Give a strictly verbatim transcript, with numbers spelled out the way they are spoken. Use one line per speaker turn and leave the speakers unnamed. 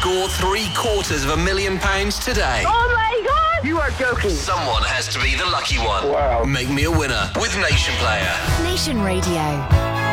Score three quarters of a million pounds today.
Oh my God!
You are joking.
Someone has to be the lucky one.
Wow.
Make me a winner with Nation Player.
Nation Radio.